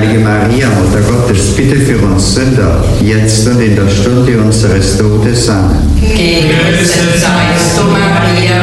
Heilige Maria, Mutter Gottes, bitte für uns Sünder, jetzt und in der Stunde unseres Todes. Amen. Gegrüßet seist du, Maria,